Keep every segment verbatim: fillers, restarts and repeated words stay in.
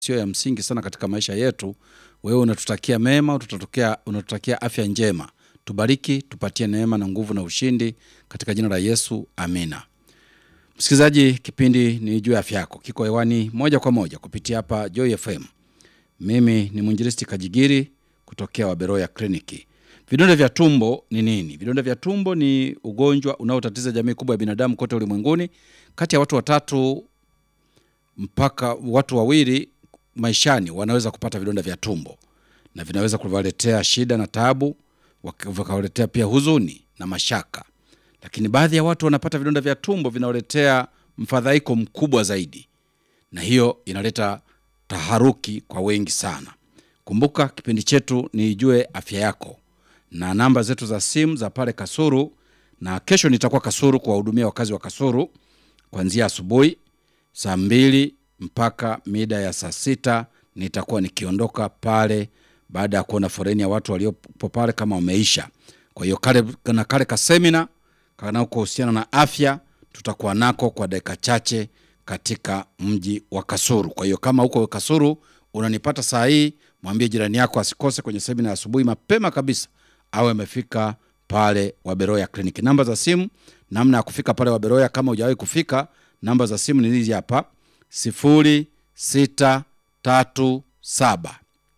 sio ya msingi sana katika maisha yetu. Wewe unatutakia mema, utatokea unatutakia afya njema. Tubariki, tupatie neema na nguvu na ushindi katika jina la Yesu. Amina. Msikilizaji, kipindi ni juu ya afya yako. Kiko hewani moja kwa moja kupitia hapa Joy F M. Mimi ni Mwinjilisti Kajigiri kutokea Waberoya Kliniki. Vidonda vya tumbo ni nini? Vidonda vya tumbo ni ugonjwa unaotatiza jamii kubwa ya binadamu kote ulimwenguni. Kati ya watu watatu mpaka watu wawili maishani wanaweza kupata vidonda vya tumbo, na vinaweza kuwaletea shida na taabu, wakawaletea pia huzuni na mashaka. Lakini baadhi ya watu wanapata vidonda vya tumbo vinawaletea mfadhaiko mkubwa zaidi, na hiyo inaleta taharuki kwa wengi sana. Kumbuka kipindi chetu ni Jue Afya Yako, na namba zetu za simu za pale Kasuru, na kesho nitakuwa Kasuru kuwahudumia wakazi wa Kasuru kuanzia asubuhi saa mbili mpaka mida ya saa sita. Nitakuwa nikiondoka pale baada ya kuona foreni ya watu waliopo pale kama umeisha. Kwa hiyo kale na kale ka seminar kana kuhusiana na afya tutakuwa nako kwa dakika chache katika mji wa Kasuru. Kwa hiyo kama uko Kasuru unanipata saa hii, mwambie jirani yako asikose kwenye seminar asubuhi mapema kabisa, awe amefika pale Waberoya Kliniki. Namba za simu, namna ya kufika pale Waberoya kama hujawahi kufika, namba za simu ni hizi hapa: sifuri sita tatu saba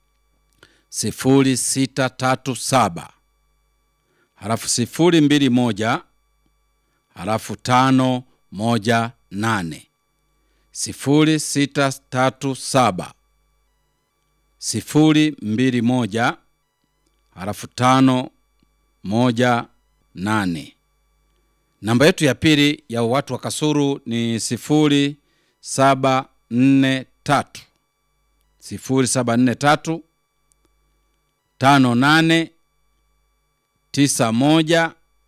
sifuri sita tatu saba halafu sifuri mbili moja halafu tano moja nane. Sifuri sita tatu saba sifuri mbili moja halafu tano moja nane. Namba yetu ya pili ya watu wa Kasuru ni sifuri saba nne tatu sifuri saba nne tatu tano nane tisa moja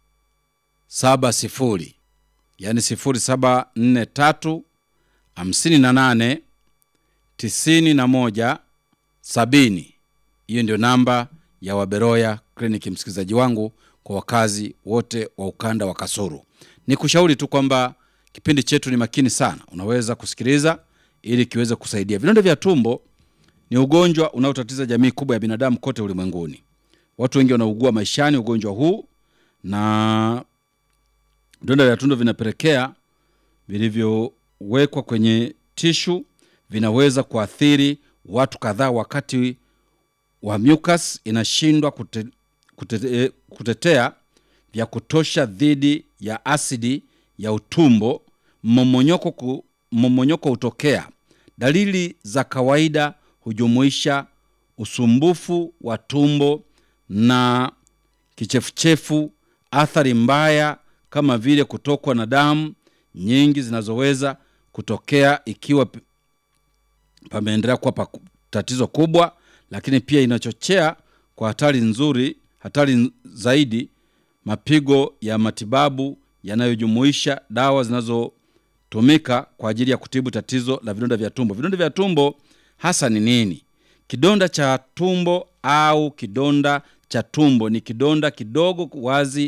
saba sifuri, yani sifuri saba nne tatu hamsini na nane tisini na moja sabini. Hiyo ndio namba ya Waberoya Kliniki, msikilizaji wangu, kwa wakazi wote wa ukanda wa Kasuru. Nikushauri tu kwamba kipindi chetu ni makini sana, unaweza kusikiliza ili kiweze kusaidia. Vidonda vya tumbo ni ugonjwa unaotatiza jamii kubwa ya binadamu kote ulimwenguni. Watu wengi wanaugua maishani ugonjwa huu, na vidonda vya tumbo vinapelekea vilivyowekwa kwenye tishu vinaweza kuathiri watu kadhaa wakati wa mucus inashindwa kute, kute, kutetea vya kutosha dhidi ya asidi ya utumbo. Mmomonyoko ku, mmomonyoko hutokea. Dalili za kawaida hujumuisha usumbufu wa tumbo na kichefuchefu, athari mbaya kama vile kutokwa na damu nyingi zinazoweza kutokea ikiwa pameendelea kuwa tatizo kubwa, lakini pia inachochea kwa hatari nzuri, hatari zaidi, mapigo ya matibabu yanayojumuisha dawa zinazotumika kwa ajili ya kutibu tatizo la vidonda vya tumbo. Vidonda vya tumbo hasa ni nini? Kidonda cha tumbo au kidonda cha tumbo ni kidonda kidogo wazi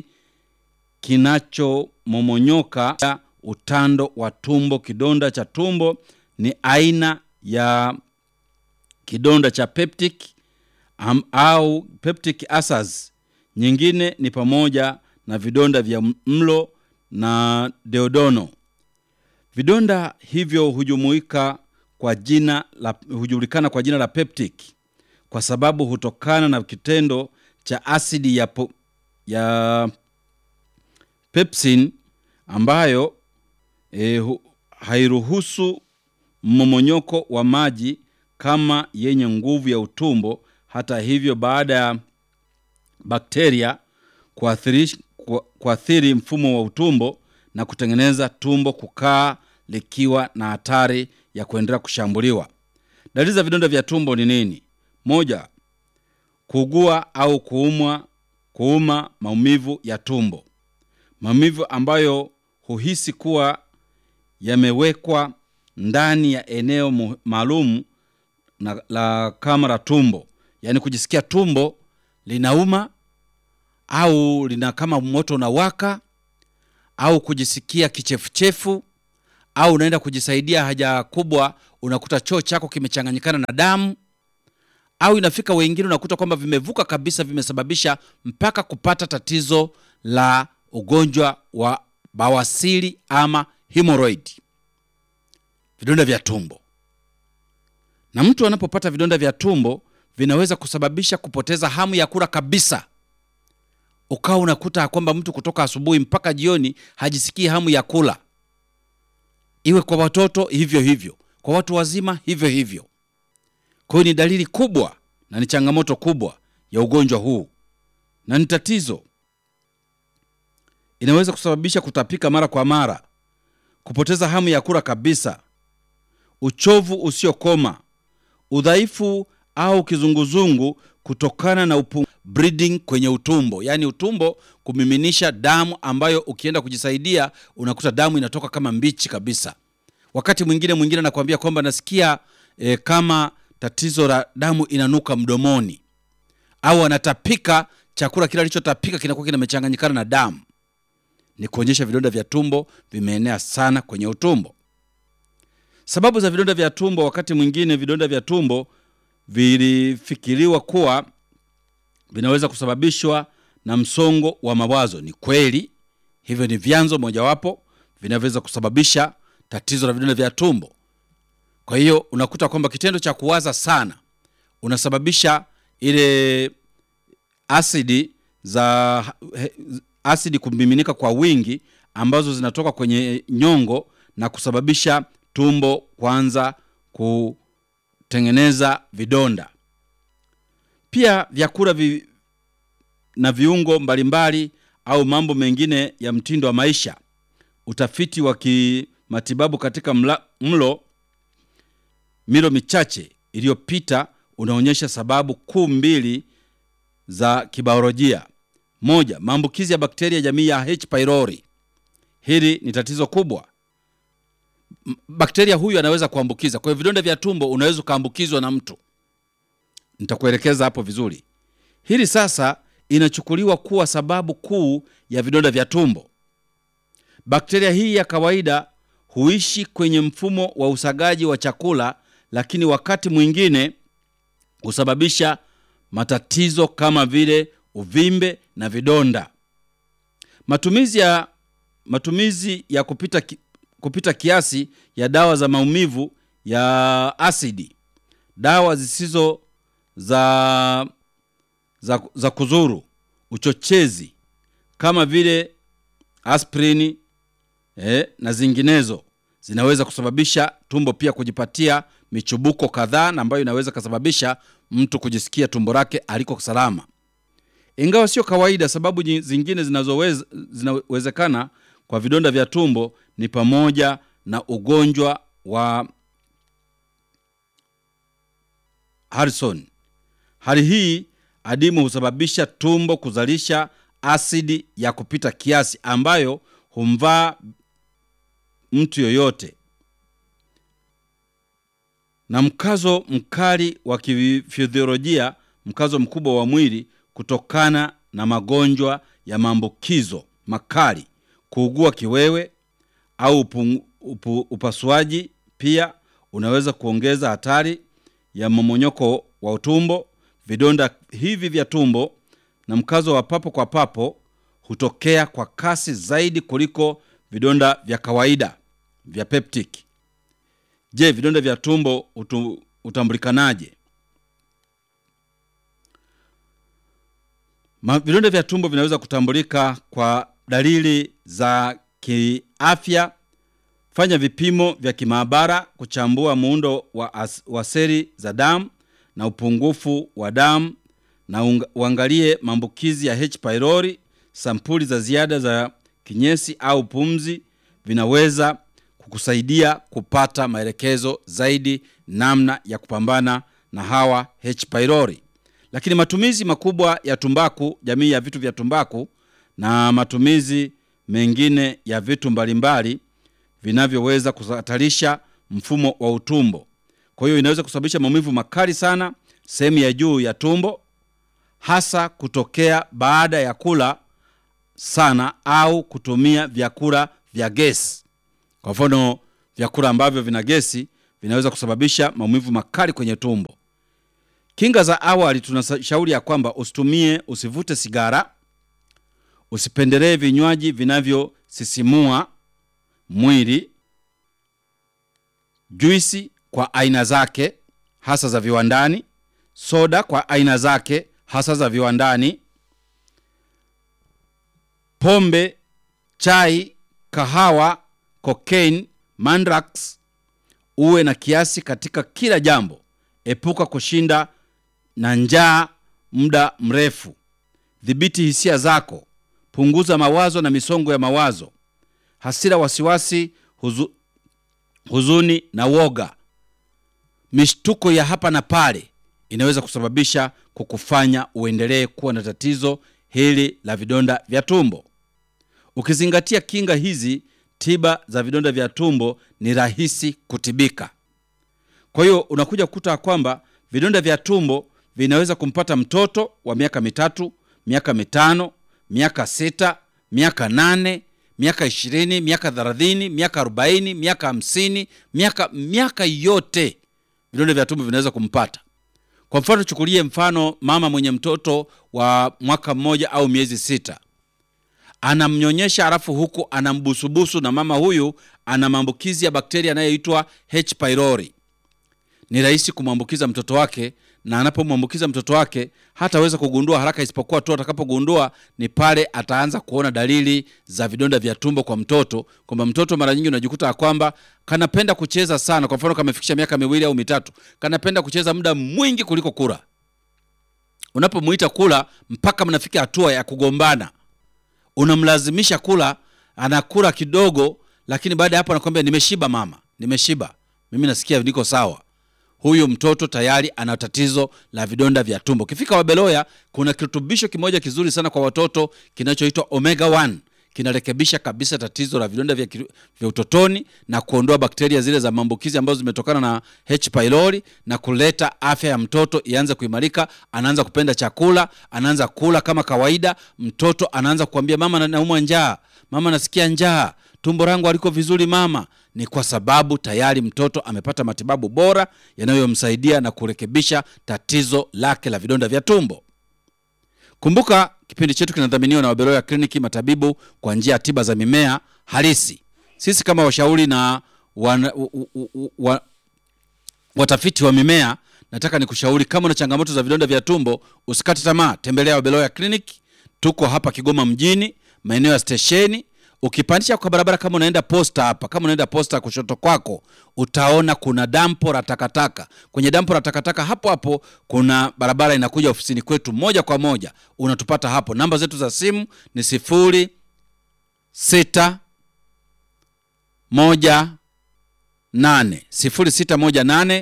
kinachomomonyoka utando wa tumbo. Kidonda cha tumbo ni aina ya kidonda cha peptic um, au peptic ulcers. Nyingine ni pamoja na vidonda vya mlo na deodono. Vidonda hivyo hujumuika kwa jina la hujulikana kwa jina la peptic kwa sababu hutokana na kitendo cha asidi ya po, ya pepsin ambayo e, hu, hairuhusu mmomonyoko wa maji kama yenye nguvu ya utumbo. Hata hivyo, baada ya bakteria kuathiri kuathiri mfumo wa utumbo na kutengeneza tumbo kukaa likiwa na hatari ya kuendelea kushambuliwa. Dalili za vidonda vya tumbo ni nini? Moja, kuugua au kuumwa, kuuma maumivu ya tumbo. Maumivu ambayo huhisi kuwa yamewekwa ndani ya eneo maalum na la kama la tumbo. Yaani kujisikia tumbo linauma au lina kama moto unawaka, au kujisikia kichefuchefu, au unaenda kujisaidia haja kubwa unakuta choo chako kimechanganyikana na damu, au inafika wengine unakuta kwamba vimevuka kabisa, vimesababisha mpaka kupata tatizo la ugonjwa wa bawasiri ama hemorrhoid, vidonda vya tumbo. Na mtu anapopata vidonda vya tumbo vinaweza kusababisha kupoteza hamu ya kula kabisa. Ukao unakuta kwamba mtu kutoka asubuhi mpaka jioni hajisikii hamu ya kula. Iwe kwa watoto hivyo hivyo, kwa watu wazima hivyo hivyo. Kwa hiyo ni dalili kubwa na ni changamoto kubwa ya ugonjwa huu. Na ni tatizo. Inaweza kusababisha kutapika mara kwa mara, kupoteza hamu ya kula kabisa, uchovu usiokoma, udhaifu au kizunguzungu kutokana na upungufu bleeding kwenye utumbo. Yaani utumbo kumiminisha damu ambayo ukienda kujisaidia unakuta damu inatoka kama mbichi kabisa. Wakati mwingine mwingine anakuambia kwamba nasikia e, kama tatizo la damu inanuka mdomoni, au anatapika, chakula kile alichotapika kinakuwa kinamechanganyikana na damu. Ni kuonyesha vidonda vya tumbo vimeenea sana kwenye utumbo. Sababu za vidonda vya tumbo, wakati mwingine vidonda vya tumbo vilifikiriwa kuwa vinaweza kusababishwa na msongo wa mawazo. Ni kweli, hivyo ni vyanzo mojawapo vinaweza kusababisha tatizo la vidonda vya tumbo. Kwa hiyo unakuta kwamba kitendo cha kuwaza sana unasababisha ile asidi za asidi kumiminika kwa wingi ambazo zinatoka kwenye nyongo na kusababisha tumbo kuanza kutengeneza vidonda. Pia vyakula vi, na viungo mbalimbali au mambo mengine ya mtindo wa maisha. Utafiti wa kimatibabu katika mla, mlo milo michache iliyopita unaonyesha sababu kuu mbili za kibiolojia. Moja, maambukizi ya bakteria jamii ya H. pylori. Hili ni tatizo kubwa. Bakteria huyu anaweza kuambukiza. Kwa hiyo vidonda vya tumbo unaweza kuambukizwa na mtu. Nitakuelekeza hapo vizuri. Hili sasa inachukuliwa kuwa sababu kuu ya vidonda vya tumbo. Bakteria hii ya kawaida huishi kwenye mfumo wa usagaji wa chakula, lakini wakati mwingine husababisha matatizo kama vile uvimbe na vidonda. Matumizi ya matumizi ya kupita ki, kupita kiasi ya dawa za maumivu ya asidi, dawa zisizo za za, za kuzuru, uchochezi kama vile aspirini eh, na zinginezo zinaweza kusababisha tumbo pia kujipatia michubuko kadhaa, na ambayo inaweza kusababisha mtu kujisikia tumbo lake aliko salama. Ingawa sio kawaida, sababu zingine zinazoweza zinawezekana kwa vidonda vya tumbo ni pamoja na ugonjwa wa Harrison. Hali hii adimu husababisha tumbo kuzalisha asidi ya kupita kiasi ambayo humvaa mtu yoyote. Na mkazo mkali wa kifiziolojia, mkazo mkubwa wa mwili kutokana na magonjwa ya maambukizo makali, kuugua kiwewe au upu, upu, upasuaji pia unaweza kuongeza hatari ya mmomonyoko wa utumbo. Vidonda hivi vya tumbo na mkazo wa papo kwa papo hutokea kwa kasi zaidi kuliko vidonda vya kawaida vya peptic. Je, vidonda vya tumbo utu, utambulikanaje? Ma, vidonda vya tumbo vinaweza kutambulika kwa dalili za kiafya. Fanya vipimo vya kimaabara kuchambua muundo wa, as, wa seli za damu na upungufu wa damu, na unga, uangalie maambukizi ya H. pylori. Sampuli za ziada za kinyesi au pumzi vinaweza kukusaidia kupata maelekezo zaidi namna ya kupambana na hawa H. pylori. Lakini matumizi makubwa ya tumbaku, jamii ya vitu vya tumbaku, na matumizi mengine ya vitu mbalimbali vinavyoweza kuhatarisha mfumo wa utumbo. Kwa hiyo inaweza kusababisha maumivu makali sana sehemu ya juu ya tumbo, hasa kutokea baada ya kula sana au kutumia vyakula vya gesi. Kwa mfano vyakula ambavyo vina gesi vinaweza kusababisha maumivu makali kwenye tumbo. Kinga za awali tunashauri ya kwamba usitumie, usivute sigara, usipendelee vinywaji vinavyosisimua mwili, juisi kwa aina zake hasa za viwandani, soda kwa aina zake hasa za viwandani, pombe, chai, kahawa, cocaine, mandrax. Uwe na kiasi katika kila jambo. Epuka kushinda na njaa muda mrefu. Dhibiti hisia zako. Punguza mawazo na misongo ya mawazo. Hasira, wasiwasi, huzu, huzuni na woga, mishtuko ya hapa na pale inaweza kusababisha kukufanya uendelee kuwa na tatizo hili la vidonda vya tumbo. Ukizingatia kinga hizi, tiba za vidonda vya tumbo ni rahisi kutibika. Kwa hiyo unakuja kukuta kwamba vidonda vya tumbo vinaweza kumpata mtoto wa miaka mitatu, miaka mitano, miaka sita, miaka nane, miaka ishirini, miaka thelathini, miaka arobaini, miaka hamsini, miaka miaka yote vidonda vya tumbo vinaweza kumpata. Kwa mfano, chukulie mfano mama mwenye mtoto wa mwaka mmoja au miezi sita. Anamnyonyesha alafu huku anambusubusu, na mama huyu ana maambukizi ya bakteria anayoitwa H pylori. Ni rahisi kumwambukiza mtoto wake, na anapomwambukiza mtoto wake hataweza kugundua haraka, isipokuwa tu atakapogundua ni pale ataanza kuona dalili za vidonda vya tumbo kwa mtoto. Kwamba mtoto mara nyingi unajikuta kwamba kanapenda kucheza sana. Kwa mfano, kama amefikisha miaka miwili au mitatu, kanapenda kucheza muda mwingi kuliko kula. Unapomuita kula mpaka mnafika hatua ya kugombana. Unamlazimisha kula, anakula kidogo, lakini baada ya hapo anakuambia nimeshiba mama, nimeshiba. Mimi nasikia niko sawa. Huyu mtoto tayari ana tatizo la vidonda vya tumbo. Kifika Wabeloya, kuna kirutubisho kimoja kizuri sana kwa watoto kinachoitwa omega one. Kinarekebisha kabisa tatizo la vidonda vya, vya utotoni na kuondoa bakteria zile za maambukizi ambazo zimetokana na H pylori na kuleta afya ya mtoto ianze kuimarika. Anaanza kupenda chakula, anaanza kula kama kawaida. Mtoto anaanza kuambia mama, naumwa njaa, mama nasikia njaa, tumbo langu haliko vizuri mama. Ni kwa sababu tayari mtoto amepata matibabu bora yanayomsaidia na kurekebisha tatizo lake la vidonda vya tumbo. Kumbuka kipindi chetu kinadhaminiwa na Wabeloya Kliniki, matabibu kwa njia ya tiba za mimea halisi. Sisi kama washauri na wan, u, u, u, wa, watafiti wa mimea, nataka nikushauri kama una changamoto za vidonda vya tumbo, usikate tamaa. Tembelea Wabeloya Kliniki. Tuko hapa Kigoma mjini, maeneo ya stesheni. Ukipandisha kwa barabara, kama unaenda posta hapa, kama unaenda posta kushoto kwako, utaona kuna dampo la takataka. Kwenye dampo la takataka hapo hapo kuna barabara inakuja ofisini kwetu moja kwa moja. Unatupata hapo. Namba zetu za simu ni sifuri sita moja nane sifuri sita moja nane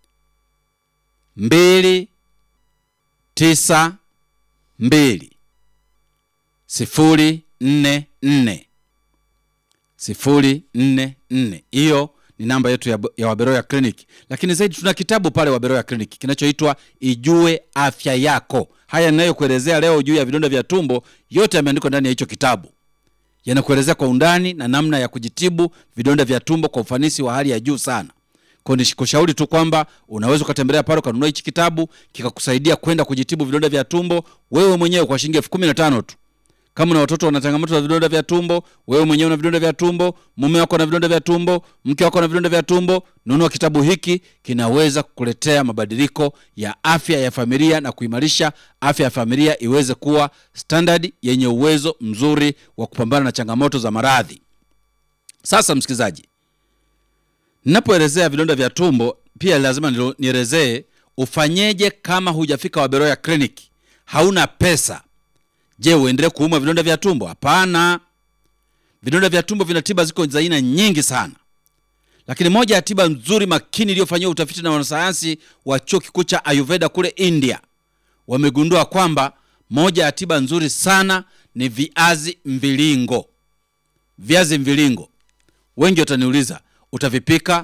mbili tisa mbili sifuri nne nne sifuri nne nne. Hiyo ni namba yetu ya, ya Wabeloya Clinic. Lakini zaidi tuna kitabu pale Wabeloya Clinic kinachoitwa Ijue Afya Yako. Haya ninayokuelezea leo juu ya vidonda vya tumbo, yote yameandikwa ndani ya hicho kitabu. Yanakuelezea kwa undani na namna ya kujitibu vidonda vya tumbo kwa ufanisi wa hali ya juu sana. Kwa nikushauri tu kwamba unaweza kutembelea pale kununua hichi kitabu kikakusaidia kwenda kujitibu vidonda vya tumbo wewe mwenyewe kwa shilingi elfu kumi na tano tu. Kama una watoto wana changamoto za vidonda vya tumbo, wewe mwenyewe una vidonda vya tumbo, mume wako ana vidonda vya tumbo, mke wako ana vidonda vya tumbo, nunua kitabu hiki. Kinaweza kukuletea mabadiliko ya afya ya familia na kuimarisha afya ya familia iweze kuwa standard yenye uwezo mzuri wa kupambana na changamoto za maradhi. Sasa msikizaji, ninapoelezea vidonda vya tumbo pia lazima nielezee ufanyeje kama hujafika Wabeloya Clinic, hauna pesa. Je, uendelee kuumwa vidonda vya tumbo? Hapana. Vidonda vya tumbo vina tiba ziko za aina nyingi sana. Lakini moja ya tiba nzuri makini iliyofanywa utafiti na wanasayansi wa chuo kikuu cha Ayurveda kule India, wamegundua kwamba moja ya tiba nzuri sana ni viazi mviringo. Viazi mviringo. Wengi wataniuliza, utavipika,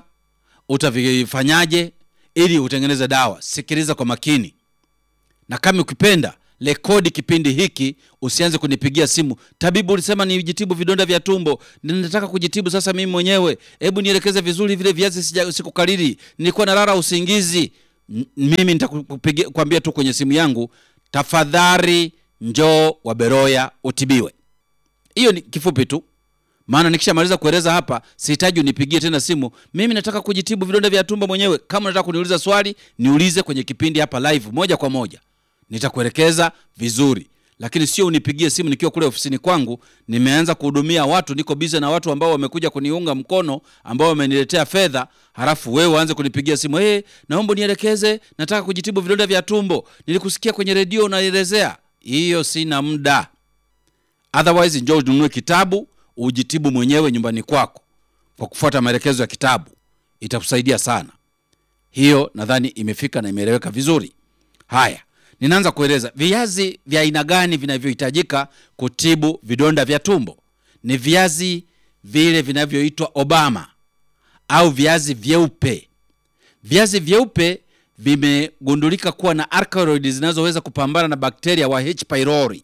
utavifanyaje ili utengeneze dawa? Sikiliza kwa makini. Na kama ukipenda, rekodi kipindi hiki, usianze kunipigia simu. Tabibu ulisema nijitibu vidonda vya tumbo, ninataka kujitibu sasa mimi mwenyewe. Hebu nielekeze vizuri vile viazi sija sikukariri. Nilikuwa nalala usingizi. Mimi nitakupigia kuambia tu kwenye simu yangu, tafadhali njoo Waberoya utibiwe. Hiyo ni kifupi tu. Maana nikishamaliza kueleza hapa, sihitaji unipigie tena simu. Mimi nataka kujitibu vidonda vya tumbo mwenyewe. Kama unataka kuniuliza swali, niulize kwenye kipindi hapa live moja kwa moja. Nitakuelekeza vizuri. Lakini sio unipigie simu nikiwa kule ofisini kwangu, nimeanza kuhudumia watu, niko busy na watu ambao wamekuja kuniunga mkono, ambao wameniletea fedha, halafu wewe uanze kunipigia simu, "Eh, hey, naomba nielekeze, nataka kujitibu vidonda vya tumbo. Nilikusikia kwenye redio unaelezea." Hiyo sina muda. Otherwise njoo ununue kitabu, ujitibu mwenyewe nyumbani kwako kwa kufuata maelekezo ya kitabu. Itakusaidia sana. Hiyo nadhani imefika na imeeleweka vizuri. Haya, ninaanza kueleza viazi vya aina gani vinavyohitajika kutibu vidonda vya tumbo. Ni viazi vile vinavyoitwa Obama au viazi vyeupe. Viazi vyeupe vimegundulika kuwa na alkaloids zinazoweza kupambana na bakteria wa H. pylori.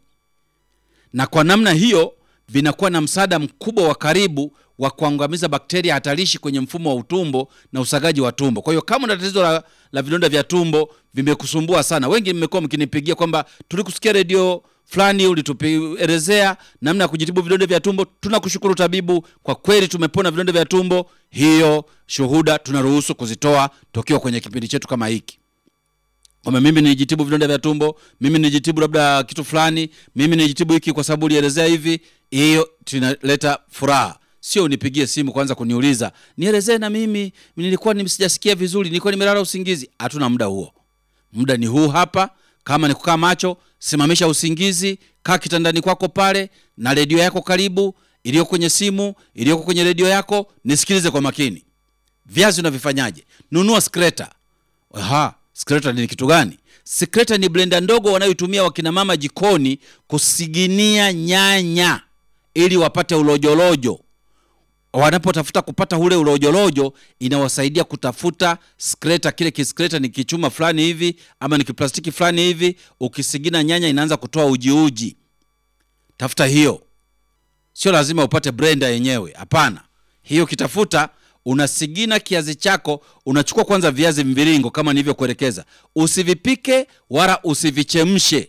Na kwa namna hiyo vinakuwa na msaada mkubwa wa karibu wa kuangamiza bakteria hatarishi kwenye mfumo wa utumbo na usagaji wa tumbo. Kwa hiyo kama una tatizo la, la vidonda vya tumbo vimekusumbua sana, wengi mmekuwa mkinipigia kwamba tulikusikia radio fulani ulituelezea namna ya kujitibu vidonda vya tumbo. Tunakushukuru tabibu, kwa kweli tumepona vidonda vya tumbo. Hiyo shuhuda tunaruhusu kuzitoa tokio kwenye kipindi chetu kama hiki. Kama mimi nijitibu vidonda vya tumbo, mimi nijitibu labda kitu fulani, mimi nijitibu hiki kwa sababu ulielezea hivi, hiyo tunaleta furaha. Sio unipigie simu kwanza kuniuliza, "Nielezee na mimi, nilikuwa nimsijasikia vizuri, nilikuwa nimelala usingizi." Hatuna muda huo. Muda ni huu hapa. Kama ni kukaa macho, simamisha usingizi, kaa kitandani kwako pale na redio yako karibu, iliyo kwenye simu, iliyo kwenye redio yako, nisikilize kwa makini. Viazi unavifanyaje? Nunua skreta. Aha, skreta ni kitu gani? Skreta ni blender ndogo wanayotumia wakina mama jikoni kusiginia nyanya ili wapate ulojolojo. Wanapotafuta kupata ule ulojolojo, inawasaidia kutafuta skreta. Kile kiskreta ni kichuma fulani hivi ama ni kiplastiki fulani hivi, ukisigina nyanya inaanza kutoa uji uji. Tafuta hiyo. Sio lazima upate blender yenyewe, hapana. Hiyo kitafuta, unasigina kiazi chako, unachukua kwanza viazi mviringo kama nilivyokuelekeza. Usivipike wala usivichemshe.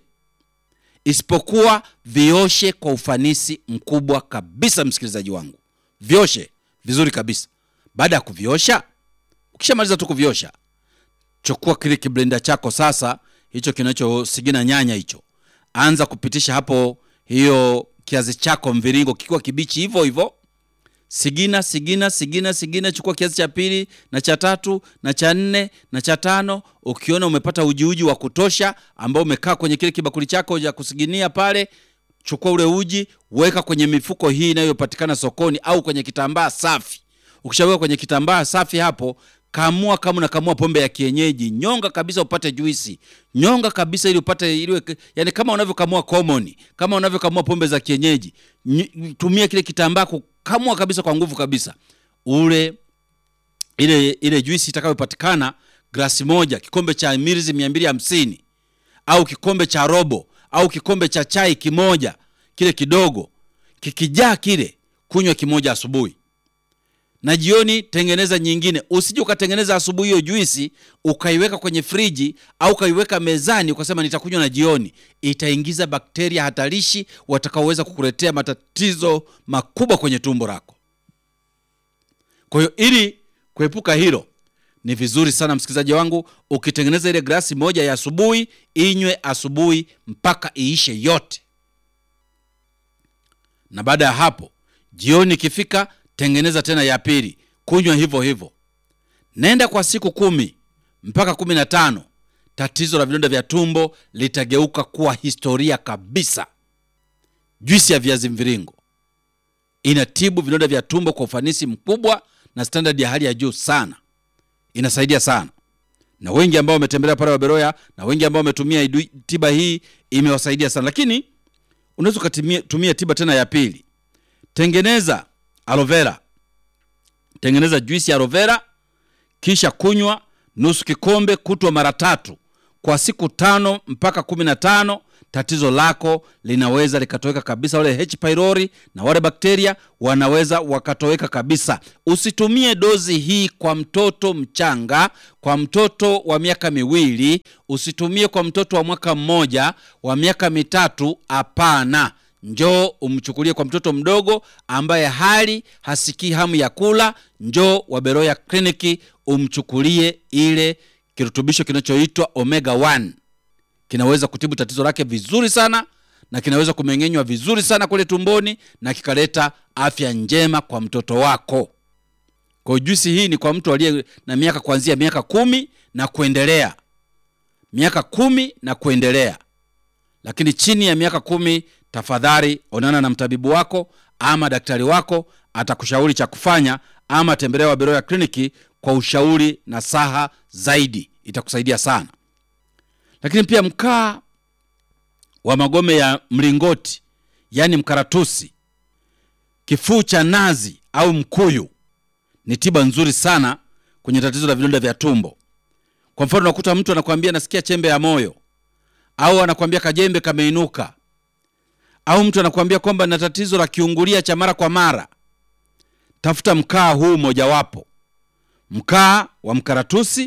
Isipokuwa vioshe kwa ufanisi mkubwa kabisa, msikilizaji wangu. Vioshe vizuri kabisa. Baada ya kuviosha, ukishamaliza tu kuviosha, chukua kile kiblender chako sasa, hicho kinachosigina nyanya hicho. Anza kupitisha hapo hiyo kiazi chako mviringo kikiwa kibichi hivyo hivyo. Sigina, sigina, sigina, sigina, chukua kiazi cha pili na cha tatu na cha nne na cha tano. Ukiona umepata uji uji wa kutosha ambao umekaa kwenye kile kibakuli chako cha kusiginia pale, chukua ule uji, weka kwenye mifuko hii inayopatikana sokoni au kwenye kitambaa safi. Ukishaweka kwenye kitambaa safi hapo, kamua kama unakamua pombe ya kienyeji, nyonga kabisa upate juisi. Nyonga kabisa ili upate ile, yani kama unavyokamua common, kama unavyokamua pombe za kienyeji. Tumia kile kitambaa kukamua kabisa kwa nguvu kabisa. Ule ile ile juisi itakayopatikana, glasi moja, kikombe cha mililita mia mbili hamsini au kikombe cha robo au kikombe cha chai kimoja, kile kidogo, kikijaa kile, kunywa kimoja asubuhi. Na jioni tengeneza nyingine. Usije ukatengeneza asubuhi hiyo juisi ukaiweka kwenye friji au ukaiweka mezani ukasema nitakunywa na jioni. Itaingiza bakteria hatarishi watakaoweza kukuletea matatizo makubwa kwenye tumbo lako. Kwa hiyo ili kuepuka hilo, ni vizuri sana msikilizaji wangu, ukitengeneza ile glasi moja ya asubuhi, inywe asubuhi mpaka iishe yote. Na baada ya hapo, jioni ikifika, tengeneza tena ya pili, kunywa hivyo hivyo. Nenda kwa siku kumi mpaka kumi na tano, tatizo la vidonda vya tumbo litageuka kuwa historia kabisa. Juisi ya viazi mviringo inatibu vidonda vya tumbo kwa ufanisi mkubwa na standard ya hali ya juu sana. Inasaidia sana. Na wengi ambao wametembelea pale Waberoya na wengi ambao wametumia tiba hii imewasaidia sana. Lakini unaweza kutumia tiba tena ya pili. Tengeneza aloe vera. Tengeneza juisi ya aloe vera, kisha kunywa nusu kikombe kutwa mara tatu kwa siku tano mpaka kumi na tano. tatizo lako linaweza likatoweka kabisa. Wale H pylori na wale bakteria wanaweza wakatoweka kabisa. Usitumie dozi hii kwa mtoto mchanga, kwa mtoto wa miaka miwili, usitumie kwa mtoto wa mwaka mmoja, wa miaka mitatu, hapana. Njoo umchukulie kwa mtoto mdogo ambaye hali hasikii hamu ya kula. Njoo Waberoya Kliniki umchukulie ile kirutubisho kinachoitwa omega one. Kinaweza kutibu tatizo lake vizuri sana, na kinaweza kumeng'enywa vizuri sana kule tumboni, na kikaleta afya njema kwa mtoto wako. Kwa juisi hii ni kwa mtu aliye na miaka kuanzia miaka kumi na kuendelea. Miaka kumi na kuendelea. Lakini chini ya miaka kumi, tafadhali onana na mtabibu wako ama daktari wako, atakushauri cha kufanya, ama tembelea Waberoya Kliniki kwa ushauri na saha zaidi. Itakusaidia sana. Lakini pia mkaa wa magome ya mlingoti, yani mkaratusi, kifuu cha nazi au mkuyu ni tiba nzuri sana kwenye tatizo la vidonda vya tumbo. Kwa mfano, unakuta mtu anakuambia nasikia chembe ya moyo, au anakuambia kajembe kameinuka, au mtu anakuambia kwamba na tatizo la kiungulia cha mara kwa mara. Tafuta mkaa huu mojawapo. Mkaa wa mkaratusi,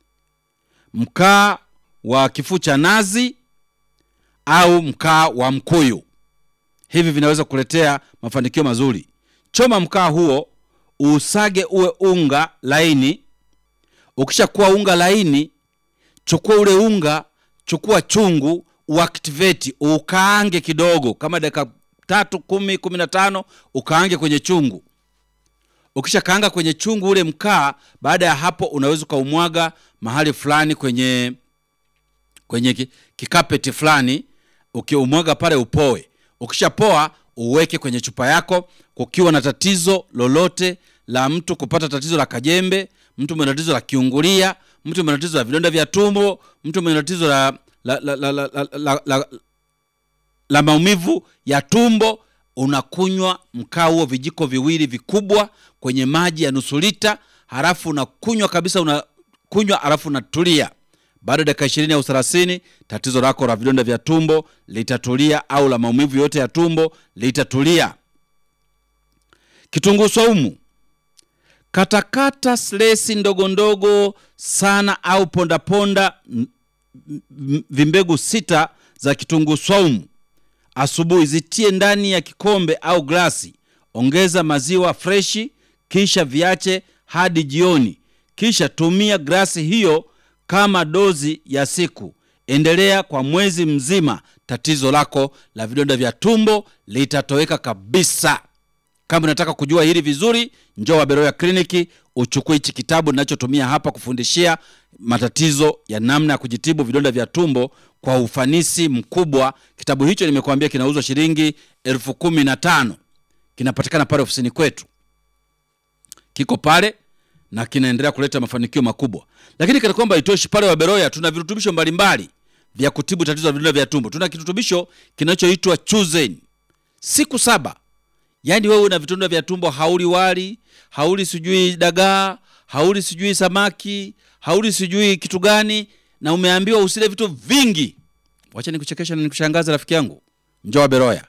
mkaa wa kifuu cha nazi, au mkaa wa mkuyu. Hivi vinaweza kuletea mafanikio mazuri. Choma mkaa huo, usage uwe unga laini. Ukisha kuwa unga laini, chukua ule unga, chukua chungu, uactivate, ukaange kidogo kama dakika tatu, kumi, kumi na tano, ukaange kwenye chungu. Ukisha kaanga kwenye chungu ule mkaa, baada ya hapo unaweza kaumwaga mahali fulani kwenye kwenye kikapeti fulani, ukiumwaga pale upoe. Ukisha poa, uweke kwenye chupa yako. Kukiwa na tatizo lolote la mtu kupata tatizo la kajembe, mtu mwenye tatizo la kiungulia, mtu mwenye tatizo la vidonda vya tumbo, mtu mwenye tatizo la la la la, la, la, la, la, la maumivu ya tumbo, unakunywa mkaa huo vijiko viwili vikubwa kwenye maji ya nusu lita, halafu unakunywa kabisa, unakunywa halafu unatulia. Baada ya dakika ishirini au thelathini, tatizo lako la vidonda vya tumbo litatulia, au la maumivu yote ya tumbo litatulia. Kitunguu saumu. Katakata slesi ndogo ndogo sana au ponda ponda vimbegu sita za kitunguu saumu. Asubuhi zitie ndani ya kikombe au glasi. Ongeza maziwa freshi, kisha viache hadi jioni. Kisha tumia glasi hiyo kama dozi ya siku. Endelea kwa mwezi mzima. Tatizo lako la vidonda vya tumbo litatoweka kabisa. Kama unataka kujua hili vizuri, njoo Waberoya Kliniki uchukue hichi kitabu ninachotumia hapa kufundishia matatizo ya namna ya kujitibu vidonda vya tumbo kwa ufanisi mkubwa. Kitabu hicho nimekuambia kinauzwa shilingi elfu kumi na tano. Kinapatikana pale ofisini kwetu. Kiko pale na kinaendelea kuleta mafanikio makubwa. Lakini kana kwamba itoshi, pale Waberoya tuna virutubisho mbalimbali vya kutibu tatizo la vidonda vya tumbo. Tuna kirutubisho kinachoitwa Chuzen. Siku saba. Yaani wewe una vidonda vya tumbo, hauli wali, hauli sijui dagaa, hauli sijui samaki, hauli sijui kitu gani, na umeambiwa usile vitu vingi. Wacha nikuchekesha na nikushangaza rafiki yangu. Njoo Waberoya.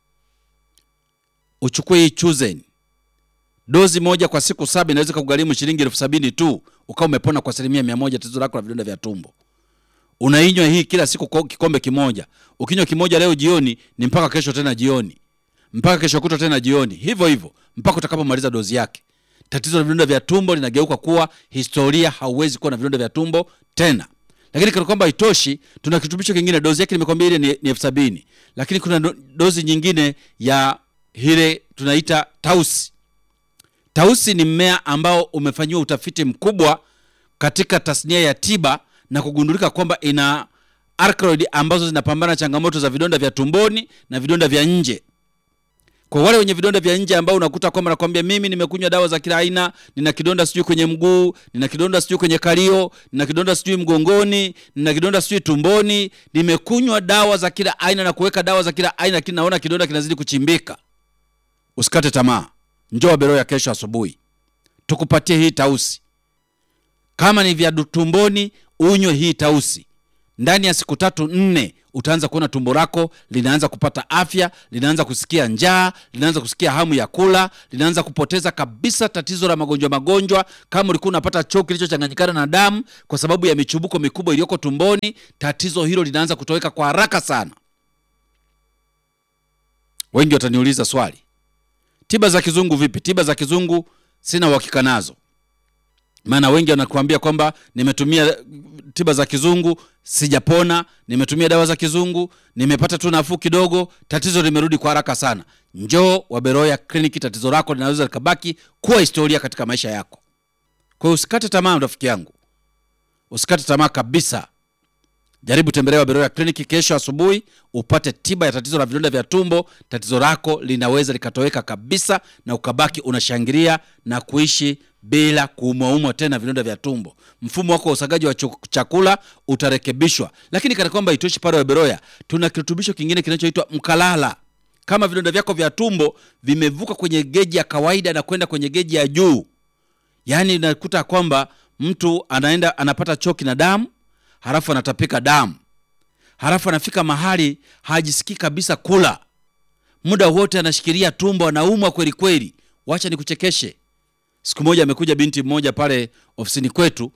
Uchukue hii Chuzen. Dozi moja kwa siku saba inaweza kukugharimu shilingi elfu sabini tu, ukao umepona kwa asilimia mia moja tatizo lako la vidonda vya tumbo. Unainywa hii kila siku kikombe kimoja. Ukinywa kimoja leo jioni, ni mpaka kesho tena jioni. Mpaka kesho kutwa tena jioni. Hivyo hivyo mpaka utakapomaliza dozi yake. Tatizo la vidonda vya tumbo linageuka kuwa historia, hauwezi kuwa na vidonda vya tumbo tena. Lakini kana kwamba itoshi, tuna kitubisho kingine, dozi yake nimekwambia ile ni, ni elfu sabini. Lakini kuna dozi nyingine ya ile tunaita Tausi. Tausi ni mmea ambao umefanyiwa utafiti mkubwa katika tasnia ya tiba na kugundulika kwamba ina alkaloid ambazo zinapambana changamoto za vidonda vya tumboni na vidonda vya nje. Kwa wale wenye vidonda vya nje ambao unakuta kwamba nakwambia mimi nimekunywa dawa za kila aina, nina kidonda sijui kwenye mguu, nina kidonda sijui kwenye kalio, nina kidonda sijui mgongoni, nina kidonda sijui tumboni, nimekunywa dawa za kila aina na kuweka dawa za kila aina, lakini naona kidonda kinazidi kuchimbika. Usikate tamaa. Njoo Waberoya kesho asubuhi. Tukupatie hii Tausi. Kama ni vya tumboni, unywe hii Tausi. ndani ya siku tatu nne utaanza kuona tumbo lako linaanza kupata afya, linaanza kusikia njaa, linaanza kusikia hamu ya kula, linaanza kupoteza kabisa tatizo la magonjwa magonjwa. Kama ulikuwa unapata choo kilichochanganyikana na damu kwa sababu ya michubuko mikubwa iliyoko tumboni, tatizo hilo linaanza kutoweka kwa haraka sana. Wengi wataniuliza swali, tiba za kizungu vipi? Tiba za kizungu sina uhakika nazo. Maana wengi wanakuambia kwamba nimetumia tiba za kizungu sijapona, nimetumia dawa za kizungu nimepata tu nafuu kidogo, tatizo limerudi kwa haraka sana. Njoo Waberoya Clinic, tatizo lako linaweza likabaki kuwa historia katika maisha yako. Kwa hiyo usikate tamaa rafiki yangu. Usikate tamaa kabisa. Jaribu tembelea Waberoya Clinic kesho asubuhi upate tiba ya tatizo la vidonda vya tumbo. Tatizo lako linaweza likatoweka kabisa na ukabaki unashangilia na kuishi bila kuumwa tena vidonda vya tumbo. Mfumo wako wa usagaji wa chakula utarekebishwa. Lakini kana kwamba itoshi pale Waberoya, tuna kirutubisho kingine kinachoitwa mkalala. Kama vidonda vyako vya tumbo vimevuka kwenye geji ya kawaida na kwenda kwenye geji ya juu, yani unakuta kwamba mtu anaenda anapata choki na damu, halafu anatapika damu, halafu anafika mahali hajisikii kabisa kula, muda wote anashikilia tumbo, anaumwa kweli kweli. Wacha nikuchekeshe. Siku moja amekuja binti mmoja pale ofisini kwetu,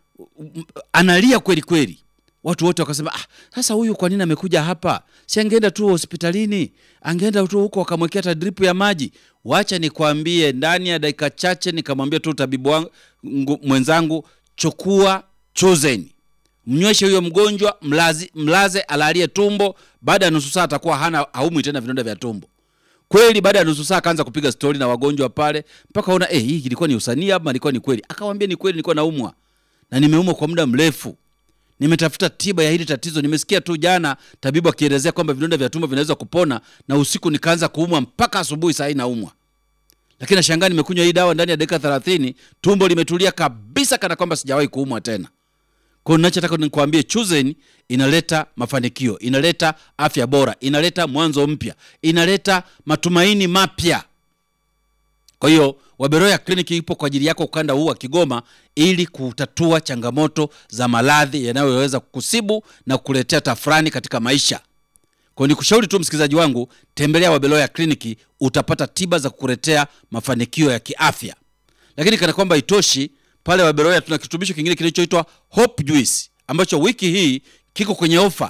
analia kweli kweli. Watu wote wakasema, ah, sasa huyu kwa nini amekuja hapa? Si angeenda tu hospitalini, angeenda tu huko akamwekea hata drip ya maji. Wacha nikwambie, ndani ya dakika chache nikamwambia tu tabibu wangu mwenzangu, chukua Chosen, mnyweshe huyo mgonjwa, mlazi, mlaze alalie tumbo. Baada ya nusu saa atakuwa hana haumwi tena vidonda vya tumbo. Kweli baada ya nusu saa akaanza kupiga story na wagonjwa pale, mpaka ona eh, hii ilikuwa ni usanii ama ilikuwa ni kweli? Akamwambia ni kweli, nilikuwa naumwa na nimeumwa kwa muda mrefu. Nimetafuta tiba ya hili tatizo. Nimesikia tu jana tabibu akielezea kwamba vidonda vya tumbo vinaweza kupona, na usiku nikaanza kuumwa mpaka asubuhi saa hii naumwa. Lakini nashangaa nimekunywa hii dawa ndani ya dakika thelathini tumbo limetulia kabisa kana kwamba sijawahi kuumwa tena. Kwa hiyo ninachotaka nikwambie, Chosen inaleta mafanikio, inaleta afya bora, inaleta mwanzo mpya, inaleta matumaini mapya. Kwa hiyo Waberoya Clinic ipo kwa ajili yako ukanda huu wa Kigoma ili kutatua changamoto za maradhi yanayoweza kukusibu na kukuletea tafrani katika maisha. Kwa hiyo nikushauri tu msikilizaji wangu, tembelea Waberoya Clinic, utapata tiba za kukuletea mafanikio ya kiafya. Lakini kana kwamba itoshi, pale Waberoya tuna kirutubisho kingine kinachoitwa Hope Juice ambacho wiki hii kiko kwenye ofa.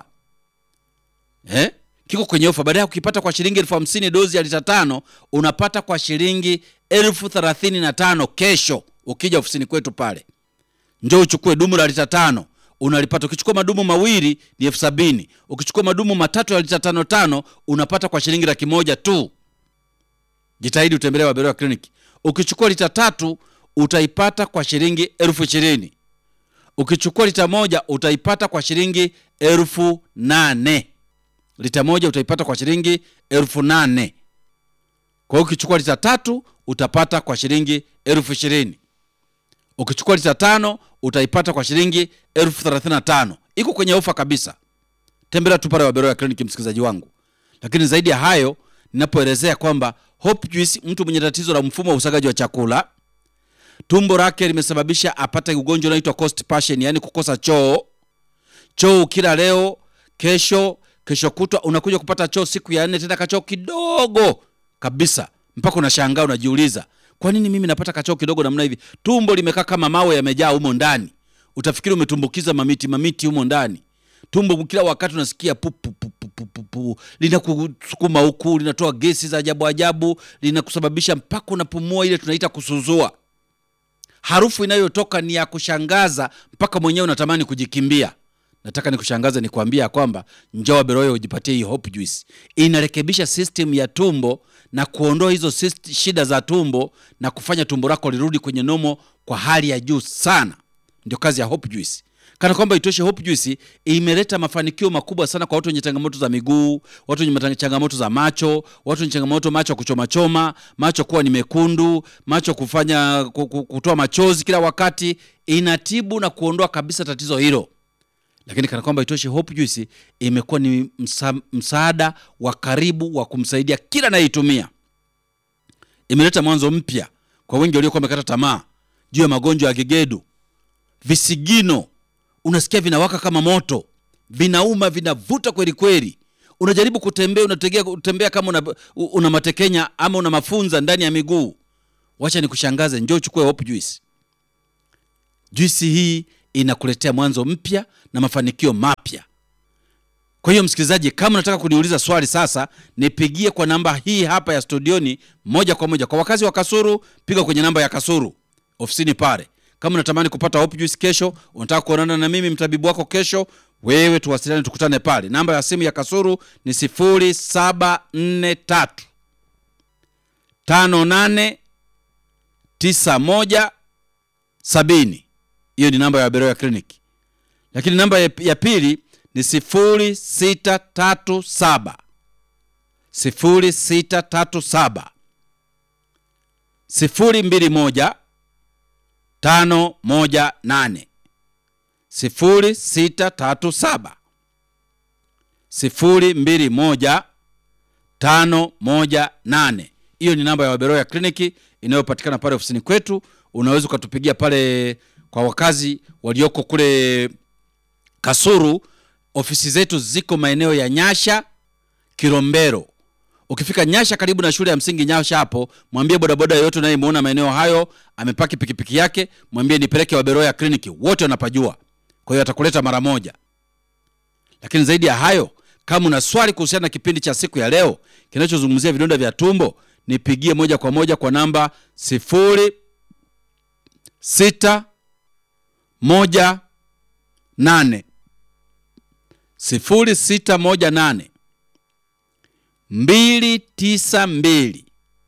Eh? Kiko kwenye ofa. Baada ya ukipata kwa shilingi elfu hamsini dozi ya lita tano, unapata kwa shilingi elfu thelathini na tano kesho ukija ofisini kwetu pale. Njoo uchukue dumu la lita tano, unalipata. Ukichukua madumu mawili ni elfu sabini. Ukichukua madumu matatu ya lita tano tano, unapata kwa shilingi laki moja tu. Jitahidi utembelee Waberoya Clinic. Ukichukua lita tatu utaipata kwa shilingi elfu ishirini. Ukichukua lita moja utaipata kwa shilingi elfu nane. Lita moja utaipata kwa shilingi elfu nane. Kwa hiyo ukichukua lita tatu utapata kwa shilingi elfu ishirini. Ukichukua lita tano utaipata kwa shilingi elfu thelathini na tano. Iko kwenye ofa kabisa. Tembelea tu pale Waberoya Clinic msikilizaji wangu. Lakini zaidi ya hayo, ninapoelezea kwamba Hope Juice, mtu mwenye tatizo la mfumo wa usagaji wa chakula, tumbo lake limesababisha apate ugonjwa unaoitwa constipation, yani kukosa choo. Choo kila leo, kesho, kesho kutwa unakuja kupata choo siku ya nne tena kachoo kidogo kabisa. Mpaka unashangaa unajiuliza, kwa nini mimi napata kachoo kidogo namna hivi? Tumbo limekaa kama mawe yamejaa humo ndani. Utafikiri umetumbukiza mamiti mamiti humo ndani. Tumbo kila wakati unasikia pu pu pu pu pu pu, linakusukuma huku, linatoa gesi za ajabu ajabu, linakusababisha mpaka unapumua ile tunaita kusuzua. Harufu inayotoka ni ya kushangaza mpaka mwenyewe unatamani kujikimbia. Nataka nikushangaze nikwambia kwamba njoo Waberoya ujipatie hii Hope Juice. Inarekebisha system ya tumbo na kuondoa hizo shida za tumbo na kufanya tumbo lako lirudi kwenye nomo kwa hali ya juu sana. Ndio kazi ya Hope Juice. Kana kwamba itoshe, Hope Juice imeleta mafanikio makubwa sana kwa watu wenye changamoto za miguu, watu wenye changamoto za macho, watu wenye changamoto macho kuchoma choma, macho kuwa ni mekundu, macho kufanya kutoa machozi kila wakati. Inatibu na kuondoa kabisa tatizo hilo. Lakini kana kwamba itoshe, Hope Juice imekuwa ni msa, msaada wa karibu wa kumsaidia kila anayeitumia. Imeleta mwanzo mpya kwa wengi waliokuwa wamekata tamaa juu ya magonjwa ya gegedu, visigino. Unasikia vinawaka kama moto, vinauma, vinavuta kweli kweli. Unajaribu kutembea, unategea kutembea kama una, una matekenya ama una mafunza ndani ya miguu. Wacha nikushangaze, njoo chukue Hope Juice. Juice hii inakuletea mwanzo mpya na mafanikio mapya. Kwa hiyo msikilizaji, kama unataka kuniuliza swali sasa, nipigie kwa namba hii hapa ya studioni moja kwa moja. Kwa wakazi wa Kasulu, piga kwenye namba ya Kasulu ofisini pale. Kama unatamani kupata Hope Juice kesho, unataka kuonana na mimi mtabibu wako kesho, wewe tuwasiliane, tukutane pale. Namba ya simu ya Kasulu ni sifuri saba nne tatu tano nane tisa moja sabini. Hiyo ni namba ya Beroya Clinic. Lakini namba ya, ya pili ni sifuri sita tatu saba sifuri sita tatu saba sifuri mbili moja tano moja nane. Sifuri sita tatu saba sifuri mbili moja tano moja nane. Hiyo ni namba ya Beroya Clinic inayopatikana pale ofisini kwetu. Unaweza ukatupigia pale. Kwa wakazi walioko kule Kasulu, ofisi zetu ziko maeneo ya Nyasha, Kilombero. Ukifika Nyasha karibu na shule ya msingi Nyasha hapo, mwambie bodaboda yote naye muona maeneo hayo, amepaki pikipiki yake, mwambie nipeleke wa Beroya Clinic, wote wanapajua. Kwa hiyo atakuleta mara moja. Lakini zaidi ya hayo, kama una swali kuhusiana na kipindi cha siku ya leo kinachozungumzia vidonda vya tumbo, nipigie moja kwa moja kwa namba sifuri sita moja nane sifuri sita moja nane mbili tisa mbili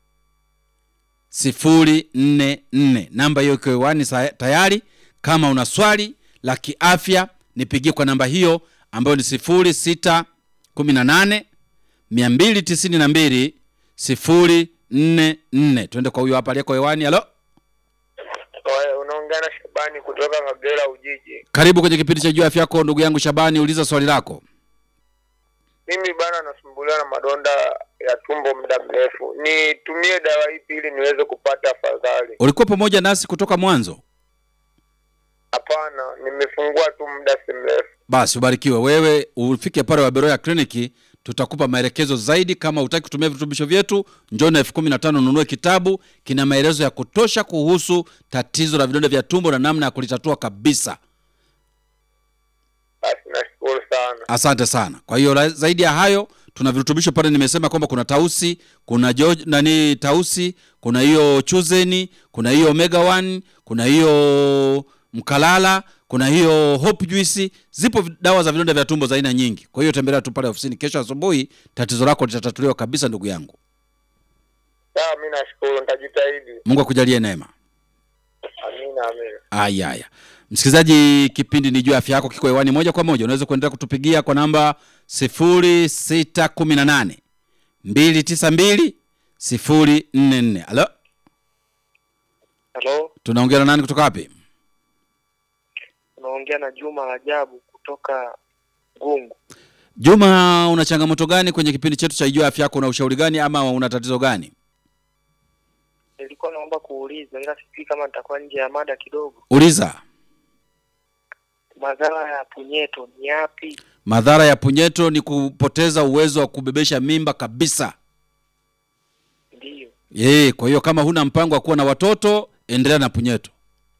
sifuri nne nne. Namba hiyo iko hewani tayari. Kama una swali la kiafya, nipigie kwa namba hiyo ambayo ni sifuri sita kumi na nane mia mbili tisini na mbili sifuri nne nne. Twende kwa huyo hapa aliyeko hewani. Halo. Unaongea na Shabani kutoka Kagera Ujiji. Karibu kwenye kipindi cha Jua Afya Yako ndugu yangu Shabani, uliza swali lako. Mimi bana nasumbuliwa na madonda ya tumbo muda mrefu. Nitumie dawa ipi ili niweze kupata afadhali? Ulikuwa pamoja nasi kutoka mwanzo? Hapana, nimefungua tu muda si mrefu. Basi ubarikiwe. Wewe ufike pale wa Beroya Clinic, tutakupa maelekezo zaidi. Kama hutaki kutumia virutubisho vyetu, njoo na elfu kumi na tano nunue kitabu, kina maelezo ya kutosha kuhusu tatizo la vidonda vya tumbo na namna ya kulitatua kabisa. Basi nashukuru sana. Asante sana. Kwa hiyo zaidi ya hayo, tuna virutubisho pale nimesema kwamba kuna tausi, kuna jo, nani tausi, kuna hiyo chuzeni, kuna hiyo omega one, kuna hiyo mkalala, kuna hiyo Hope Juice. Zipo dawa za vidonda vya tumbo za aina nyingi. Kwa hiyo tembelea tu pale ofisini kesho asubuhi, tatizo lako litatatuliwa kabisa ndugu yangu. Sawa, mimi nashukuru, nitajitahidi. Mungu akujalie neema. Amina, amina. Aya aya. Msikilizaji, kipindi ni Jua Afya Yako kiko hewani moja kwa moja. Unaweza kuendelea kutupigia kwa namba sifuri sita kumi na nane mbili tisa mbili sifuri nne nne. Halo. Halo. Tunaongea na nani kutoka wapi? Tunaongea na Juma Rajabu kutoka Gungu. Juma, una changamoto gani kwenye kipindi chetu cha Jua Afya Yako? Una ushauri gani ama una tatizo gani? Nilikuwa naomba kuuliza, ila sijui kama nitakuwa nje ya mada kidogo. Uliza. Madhara ya punyeto ni yapi? Madhara ya punyeto ni kupoteza uwezo wa kubebesha mimba kabisa. Ndio. Eh, kwa hiyo kama huna mpango wa kuwa na watoto, endelea na punyeto.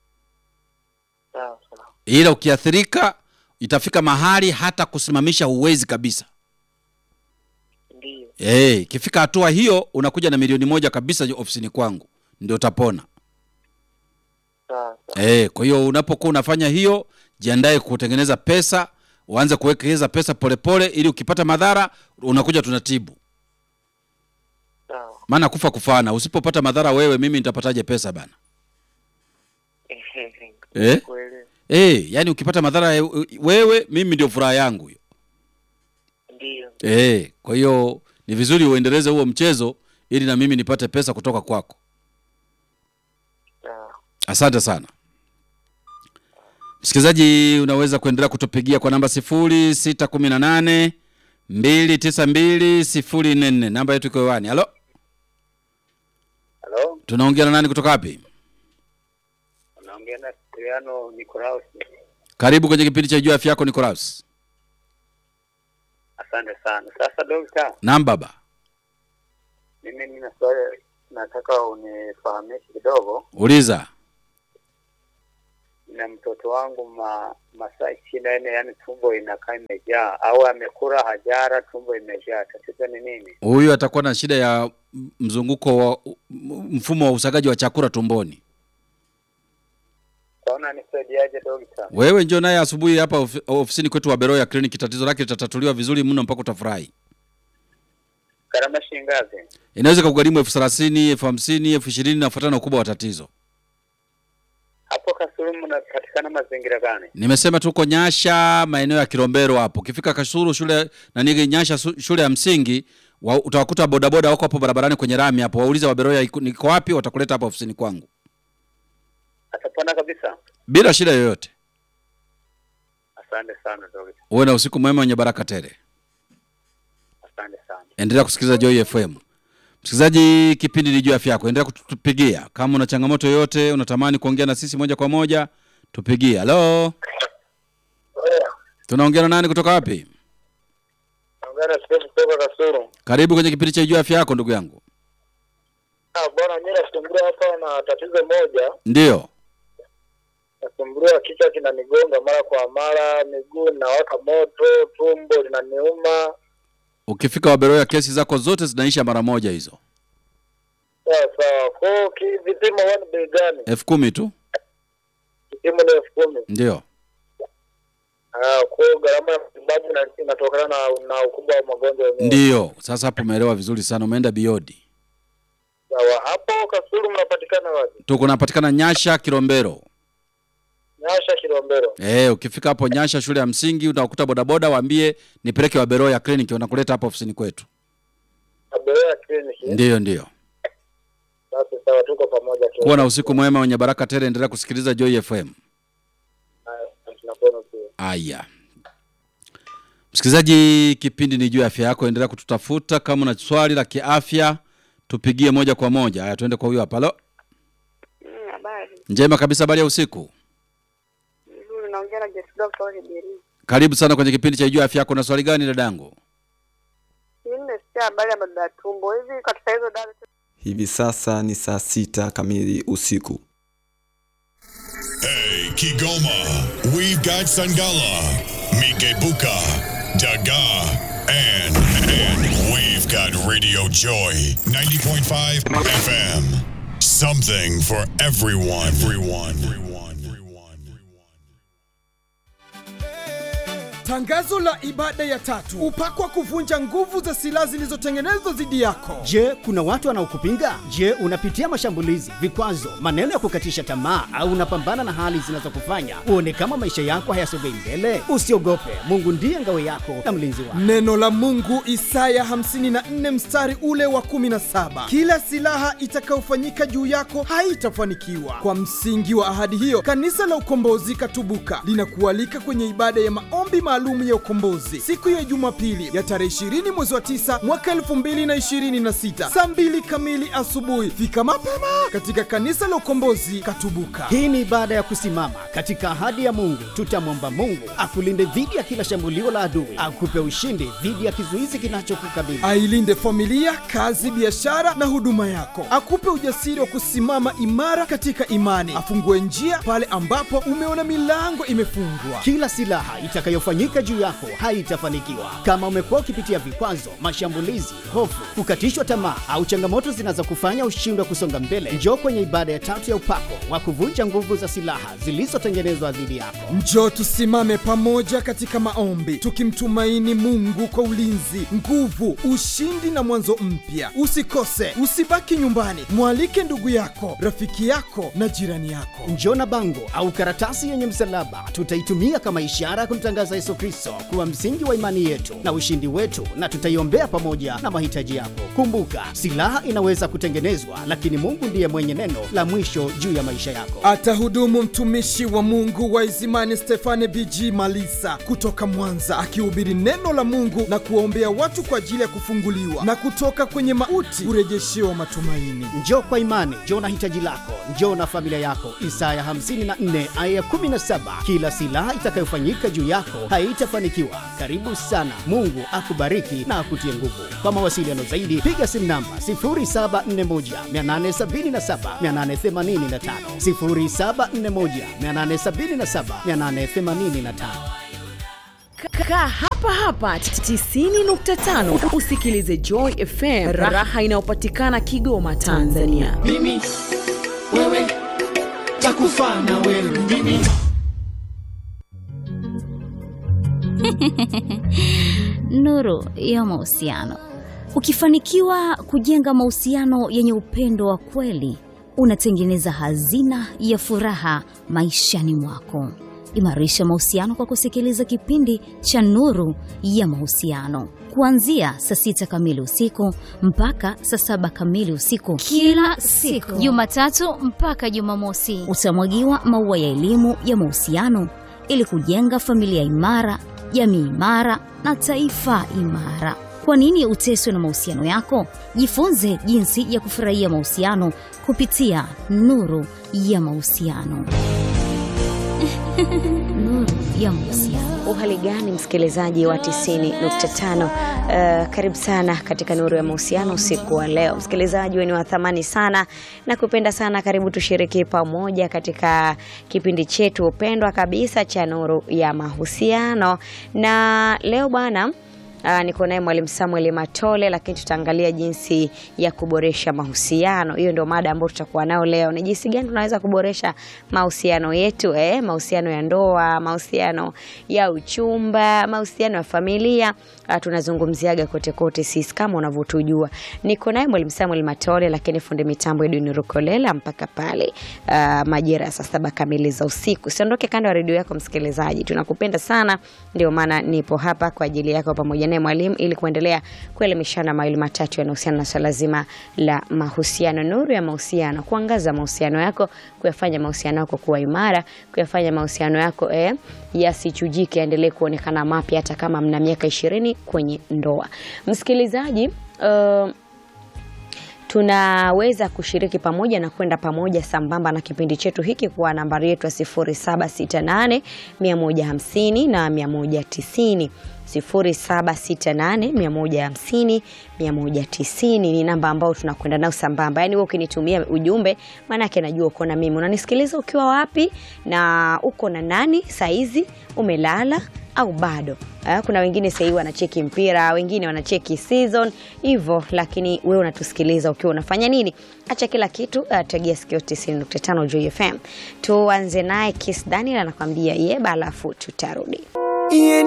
Sawa sawa. Ila ukiathirika, itafika mahali hata kusimamisha uwezi kabisa. Ndio. Eh, ikifika hatua hiyo unakuja na milioni moja kabisa ofisini kwangu, ndio utapona. Sawa sawa. Eh, kwa hiyo unapokuwa unafanya hiyo, jiandae kutengeneza pesa, uanze kuwekeza pesa polepole ili ukipata madhara unakuja tunatibu. Sawa. Maana kufa kufana, usipopata madhara wewe, mimi nitapataje pesa bana? Eh? Eh, yani ukipata madhara wewe, mimi ndio furaha yangu hiyo. Ndio. Eh, kwa hiyo ni vizuri uendeleze huo mchezo ili na mimi nipate pesa kutoka kwako. Sawa. Asante sana. Msikilizaji, unaweza kuendelea kutupigia kwa namba sifuri sita kumi na nane mbili tisa mbili sifuri nne nne. Namba yetu iko hewani. Halo? Halo? Tunaongea na nani kutoka wapi? Naongea na Cristiano Nicolaus. Karibu kwenye kipindi cha Jua Afya Yako Nicolaus. Asante sana. Sasa dokta, Naam baba. mimi nina swali nataka unifahamishe kidogo. Uliza. Na mtoto wangu ma, masaa ishirini na nne yani tumbo inakaa imejaa au amekula hajara tumbo imejaa. Tatizo ni nini? Huyu atakuwa na shida ya mzunguko wa mfumo wa usagaji wa chakula tumboni. Kwaona nisaidiaje dokta? Wewe njoo naye asubuhi hapa of, ofisini kwetu wa Beroya Clinic, tatizo lake litatatuliwa vizuri mno mpaka utafurahi. Gharama shilingi ngapi? Inaweza kugharimu elfu thelathini, elfu hamsini, elfu ishirini na kufuatana na ukubwa wa tatizo. Hapo Kasulu mnapatikana mazingira gani? Nimesema tuko Nyasha, maeneo ya Kilombero hapo. Ukifika Kasulu shule na nige Nyasha shule ya msingi, wa, utawakuta bodaboda wako hapo barabarani kwenye rami hapo. Waulize wa Beroya niko wapi, watakuleta hapa ofisini kwangu. Atapona kabisa? Bila shida yoyote. Asante sana dokta. Uwe na usiku mwema wenye baraka tele. Asante sana. Endelea kusikiliza Joy F M. Msikilizaji, kipindi ni Juu ya Afya Yako. Endelea kutupigia. Kama una changamoto yoyote, unatamani kuongea na sisi moja kwa moja, tupigie. Hello. Tunaongea na nani kutoka wapi? Naongea na Steve kutoka Kasulu. Karibu kwenye kipindi cha Juu ya Afya Yako ndugu yangu. Ah, bwana mimi nasumbuliwa hapa na tatizo moja. Ndio. Nasumbuliwa kichwa kinanigonga mara kwa mara, miguu inawaka moto, tumbo linaniuma. Ukifika Waberoya kesi zako zote zinaisha mara moja hizo. Sawa sawa. Kwa vipimo wana bei gani? elfu kumi tu. Vipimo ni elfu kumi. Ndio. Ah, kwa gharama ya matibabu inatokana na na ukubwa wa magonjwa yenyewe. Ndio. Sasa hapo umeelewa vizuri sana, umeenda biodi. Sawa. Hapo Kasulu mnapatikana wapi? Tuko napatikana Nyasha Kilombero. Nyasha Kilombero. Eh, ukifika hapo Nyasha shule ya msingi utakuta bodaboda, waambie nipeleke Waberoya Clinic, wanakuleta hapa ofisini kwetu. Waberoya Clinic. Ndio ndio. Basi sawa, tuko pamoja tu. Kuwa na usiku mwema wenye baraka tele, endelea kusikiliza Joy F M. Haya, tunapona pia. Aya. Msikilizaji, kipindi ni Juu ya Afya Yako, endelea kututafuta kama una swali la kiafya, tupigie moja kwa moja. Haya, tuende kwa huyo hapa. Halo. Mm, habari. Njema kabisa, habari ya usiku. Nzuri, naongea na Jet Doctor Hiberi. Karibu sana kwenye kipindi cha Juu ya Afya Yako. Na swali gani dadangu? Nimesikia habari ya madonda ya tumbo. Hivi katika hizo dawa Hivi sasa ni saa sita kamili usiku. Hey, Kigoma, we've got Sangala, Mikebuka, Daga, and, and we've got Radio Joy, ninety point five F M. Something for everyone. Everyone. Everyone. Tangazo la ibada ya tatu. Upako wa kuvunja nguvu za silaha zilizotengenezwa dhidi yako. Je, kuna watu wanaokupinga? Je, unapitia mashambulizi, vikwazo, maneno ya kukatisha tamaa, au unapambana na hali zinazokufanya uone kama maisha yako hayasogei mbele? Usiogope, Mungu ndiye ngao yako na mlinzi wako. Neno la Mungu Isaya hamsini na nne mstari ule wa kumi na saba. Kila silaha itakayofanyika juu yako haitafanikiwa. Kwa msingi wa ahadi hiyo, Kanisa la Ukombozi Katubuka linakualika kwenye ibada ya maombi maalum ya ukombozi siku ya Jumapili ya tarehe ishirini mwezi wa tisa mwaka elfu mbili na ishirini na sita saa mbili kamili asubuhi. Fika mapema katika Kanisa la Ukombozi Katubuka. Hii ni ibada ya kusimama katika ahadi ya Mungu. Tutamwomba Mungu akulinde dhidi ya kila shambulio la adui, akupe ushindi dhidi ya kizuizi kinachokukabili, ailinde familia, kazi, biashara na huduma yako, akupe ujasiri wa kusimama imara katika imani, afungue njia pale ambapo umeona milango imefungwa. Kila silaha itakayofanyika juu yako haitafanikiwa. Kama umekuwa ukipitia vikwazo, mashambulizi, hofu, kukatishwa tamaa au changamoto zinazokufanya ushindwe kusonga mbele, njoo kwenye ibada ya tatu ya upako wa kuvunja nguvu za silaha zilizotengenezwa dhidi yako. Njoo tusimame pamoja katika maombi, tukimtumaini Mungu kwa ulinzi, nguvu, ushindi na mwanzo mpya. Usikose, usibaki nyumbani. Mwalike ndugu yako, rafiki yako na jirani yako. Njoo na bango au karatasi yenye msalaba, tutaitumia kama ishara ya kumtangaza Yesu Kristo kuwa msingi wa imani yetu na ushindi wetu, na tutaiombea pamoja na mahitaji yako. Kumbuka, silaha inaweza kutengenezwa, lakini Mungu ndiye mwenye neno la mwisho juu ya maisha yako. Atahudumu mtumishi wa Mungu wa Izimani Stefane B G Malisa kutoka Mwanza, akihubiri neno la Mungu na kuombea watu kwa ajili ya kufunguliwa na kutoka kwenye mauti urejeshewa matumaini. Njoo kwa imani, njoo na hitaji lako, njoo na familia yako. Isaya hamsini na nne aya kumi na saba. Kila silaha itakayofanyika juu yako hai haitafanikiwa. Karibu sana. Mungu akubariki na akutie nguvu. Kwa mawasiliano zaidi piga simu namba sifuri saba nne moja mia nane sabini na saba mia nane themanini na tano, sifuri saba nne moja mia nane sabini na saba mia nane themanini na tano. Kaa hapa hapa tisini nukta tano usikilize Joy F M, raha inayopatikana Kigoma, Tanzania. Mimi wewe takufa na wewe mimi. Nuru ya mahusiano. Ukifanikiwa kujenga mahusiano yenye upendo wa kweli, unatengeneza hazina ya furaha maishani mwako. Imarisha mahusiano kwa kusikiliza kipindi cha Nuru ya Mahusiano kuanzia saa sita kamili usiku mpaka saa saba kamili usiku kila siku, Jumatatu mpaka Jumamosi. Utamwagiwa maua ya elimu ya mahusiano ili kujenga familia imara, jamii imara na taifa imara. Kwa nini uteswe na mahusiano yako? Jifunze jinsi ya kufurahia mahusiano kupitia Nuru ya Mahusiano. Nuru ya Mahusiano. Uhali gani msikilizaji wa tisini nukta tano? Uh, karibu sana katika Nuru ya Mahusiano usiku wa leo. Msikilizaji wewe ni wa thamani sana na kupenda sana, karibu tushiriki pamoja katika kipindi chetu upendwa kabisa cha Nuru ya Mahusiano. Na leo bwana Uh, niko naye Mwalimu Samuel Matole, lakini tutaangalia jinsi ya kuboresha mahusiano. Hiyo ndio mada ambayo tutakuwa nayo leo. Ni jinsi gani tunaweza kuboresha mahusiano yetu, eh, mahusiano ya ndoa, mahusiano ya uchumba, mahusiano ya familia. Uh, tunazungumziaga kote kote sisi kama unavyotujua. Niko naye Mwalimu Samuel Matole, lakini fundi mitambo Edwin Rukolela mpaka pale uh, majira saa saba kamili za usiku. Usiondoke kando ya redio yako msikilizaji. Tunakupenda sana, ndio maana nipo hapa kwa ajili yako pamoja naye mwalimu ili kuendelea kuelimishana mawili matatu yanayohusiana na swala zima la mahusiano. Nuru ya Mahusiano, kuangaza mahusiano yako, kuyafanya mahusiano yako kuwa imara, kuyafanya mahusiano yako eh yasichujike, endelee kuonekana mapya hata kama mna miaka ishirini kwenye ndoa. Msikilizaji, uh, tunaweza kushiriki pamoja na kwenda pamoja sambamba na kipindi chetu hiki kwa nambari yetu ya sifuri saba sita nane mia moja hamsini na mia moja tisini. sifuri saba sita nane mia moja hamsini mia moja tisini ni namba ambayo tunakwenda nayo sambamba. Yaani wewe ukinitumia ujumbe, maana yake najua uko na mimi. Unanisikiliza ukiwa wapi na uko na nani saizi, umelala au bado? Ha, kuna wengine sasa hivi wanacheki mpira, wengine wanacheki season hivyo, lakini wewe unatusikiliza ukiwa unafanya nini? Acha kila kitu, uh, tegea sikio tisini nukta tano Joy F M. Tuanze naye Kiss Daniel anakuambia yeba, alafu tutarudi.